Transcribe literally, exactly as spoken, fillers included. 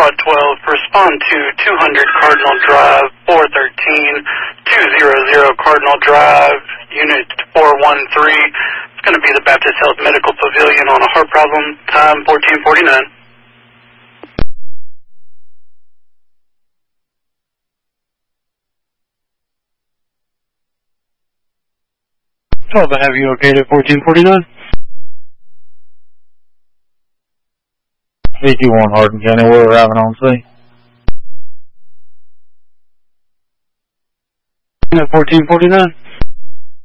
Squad twelve, respond to two hundred Cardinal Drive, four thirteen, two hundred Cardinal Drive, Unit four one three. It's going to be the Baptist Health Medical Pavilion on a heart problem, time fourteen forty-nine. twelve, I have you okay at fourteen forty-nine? three two one Hardin County, we're arriving on scene. At fourteen forty-nine?